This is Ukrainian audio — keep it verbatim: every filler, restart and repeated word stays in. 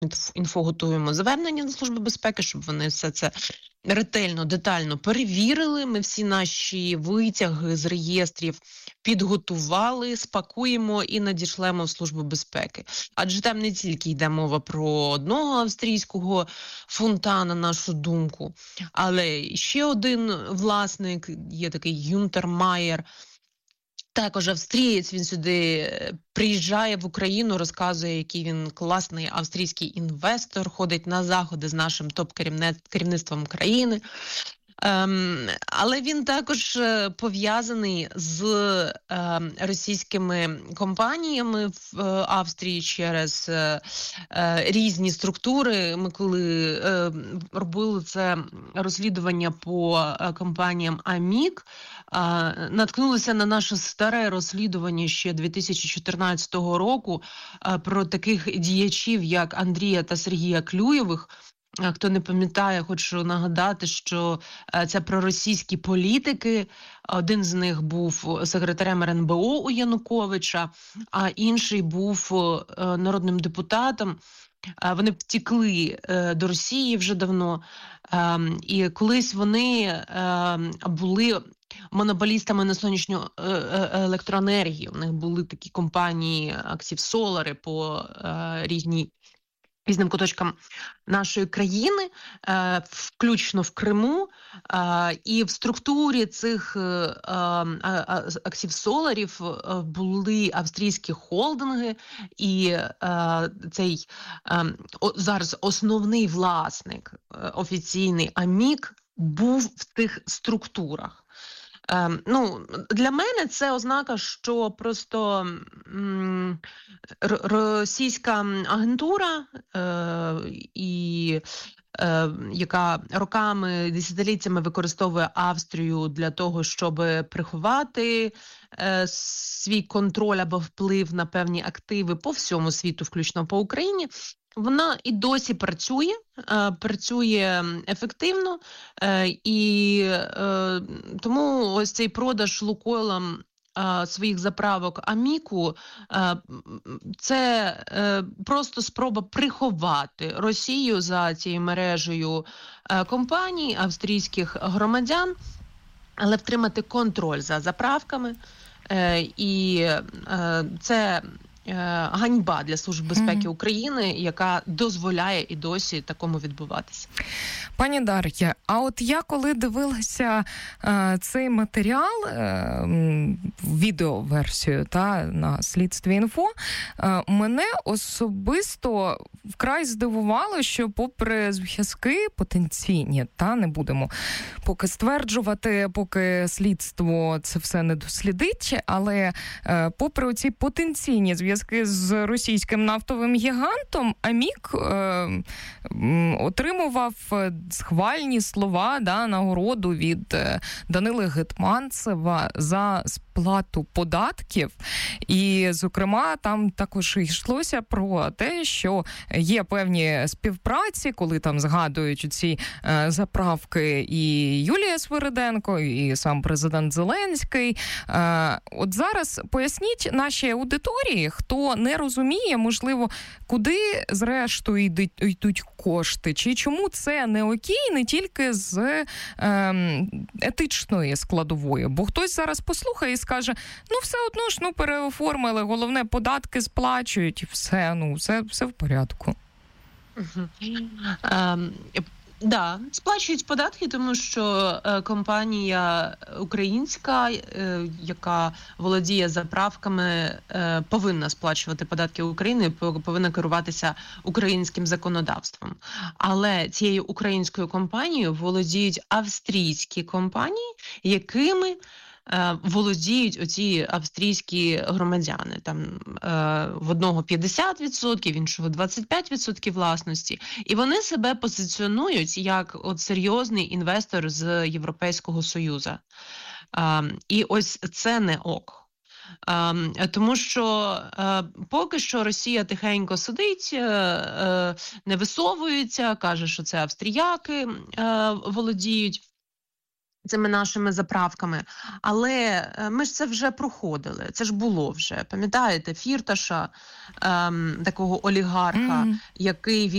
інфо готуємо звернення до Служби безпеки, щоб вони все це ретельно, детально перевірили. Ми всі наші витяги з реєстрів підготували, спакуємо і надішлемо в Службу безпеки. Адже там не тільки йде мова про одного австрійського фунта, на нашу думку, але ще один власник, є такий Гюнтер Майер, також австрієць, він сюди приїжджає в Україну, розказує, який він класний австрійський інвестор, ходить на заходи з нашим топ-керівництвом країни. Ем, але він також пов'язаний з ем, російськими компаніями в е, Австрії через е, е, різні структури. Ми коли е, робили це розслідування по е, компаніям АМІК, е, наткнулися на наше старе розслідування ще дві тисячі чотирнадцятого року е, про таких діячів, як Андрія та Сергія Клюєвих. Хто не пам'ятає, хочу нагадати, що це проросійські політики. Один з них був секретарем ер ен бе о у Януковича, а інший був народним депутатом. Вони втекли до Росії вже давно. І колись вони були монополістами на сонячну електроенергію. У них були такі компанії Активсолари по різній різним куточкам нашої країни, е, включно в Криму, е, і в структурі цих е, е, активсоларів були австрійські холдинги, і е, цей е, о, зараз основний власник е, офіційний АМІК був в тих структурах. Е, ну, для мене це ознака, що просто м, р- російська агентура, е, і, е, яка роками, десятиліттями використовує Австрію для того, щоб приховати е, свій контроль або вплив на певні активи по всьому світу, включно по Україні, вона і досі працює, е, працює ефективно, е, і е, тому ось цей продаж Лукойлом е, своїх заправок Аміку е, це е, просто спроба приховати Росію за цією мережею е, компаній, австрійських громадян, але втримати контроль за заправками. Е, і е, це ганьба для Служби безпеки України, яка дозволяє і досі такому відбуватися. Пані Дар'я, а от я коли дивилася е, цей матеріал, е, відеоверсію та, на Слідстві.Інфо, е, мене особисто вкрай здивувало, що попри зв'язки потенційні, та не будемо поки стверджувати, поки слідство це все не дослідить, але е, попри оці потенційні зв'язки з російським нафтовим гігантом, АМІК е, отримував схвальні слова, да, нагороду від Данили Гетманцева за сплату податків. І, зокрема, там також йшлося про те, що є певні співпраці, коли там згадують ці е, заправки і Юлія Свириденко, і сам президент Зеленський. Е, от зараз поясніть нашій аудиторії, хто не розуміє, можливо, куди зрештою йдуть, йдуть кошти, чи чому це не окей, не тільки з е, етичної складової. Бо хтось зараз послухає і скаже, ну все одно ж, ну переоформили, головне податки сплачують і все, ну все, все в порядку. Угу. Um... Да, сплачують податки, тому що е, компанія українська, е, яка володіє заправками, е, повинна сплачувати податки України, повинна керуватися українським законодавством. Але цією українською компанією володіють австрійські компанії, якими володіють оці австрійські громадяни. Там е, в одного п'ятдесят відсотків, іншого двадцять п'ять відсотків власності. І вони себе позиціонують як от серйозний інвестор з Європейського Союзу. Е, і ось це не ок. Е, тому що е, поки що Росія тихенько сидить, е, е, не висовується, каже, що це австріяки е, володіють цими нашими заправками. Але ми ж це вже проходили, це ж було вже. Пам'ятаєте, Фірташа, ем, такого олігарха, mm-hmm. який